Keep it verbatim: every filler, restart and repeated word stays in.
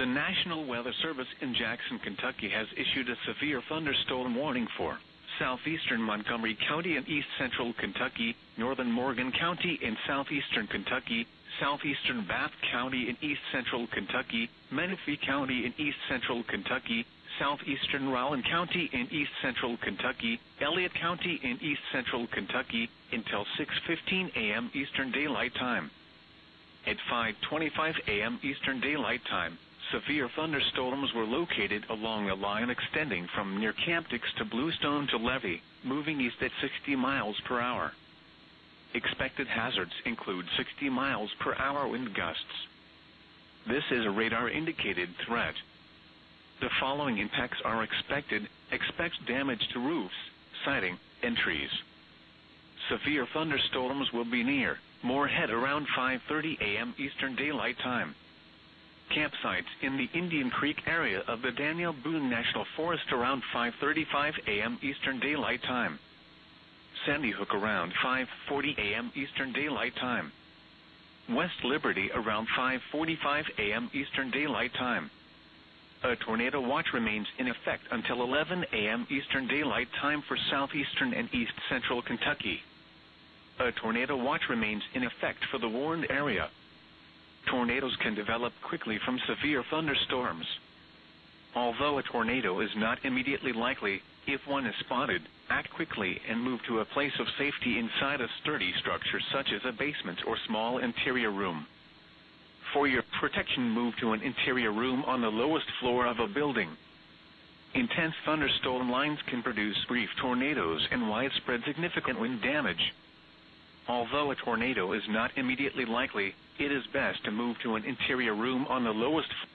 The National Weather Service in Jackson, Kentucky has issued a severe thunderstorm warning for southeastern Montgomery County and east central Kentucky, northern Morgan County and southeastern Kentucky, southeastern Bath County and east central Kentucky, Menifee County and east central Kentucky, southeastern Rowan County and east central Kentucky, Elliott County and east central Kentucky, until six fifteen a m Eastern Daylight Time. At five twenty-five a m Eastern Daylight Time, severe thunderstorms were located along a line extending from near Camp Dix to Bluestone to Levy, moving east at sixty miles per hour. Expected hazards include sixty miles per hour wind gusts. This is a radar-indicated threat. The following impacts are expected. Expect damage to roofs, siding, and trees. Severe thunderstorms will be near Moorhead around five thirty a m Eastern Daylight Time. Campsites in the Indian Creek area of the Daniel Boone National Forest around five thirty-five a m Eastern Daylight Time. Sandy Hook around five forty a m Eastern Daylight Time. West Liberty around five forty-five a m Eastern Daylight Time. A tornado watch remains in effect until eleven a m Eastern Daylight Time for southeastern and east central Kentucky. A tornado watch remains in effect for the warned area. Tornadoes can develop quickly from severe thunderstorms. Although a tornado is not immediately likely, if one is spotted, act quickly and move to a place of safety inside a sturdy structure such as a basement or small interior room. For your protection, move to an interior room on the lowest floor of a building. Intense thunderstorm lines can produce brief tornadoes and widespread significant wind damage. Although a tornado is not immediately likely, it is best to move to an interior room on the lowest floor.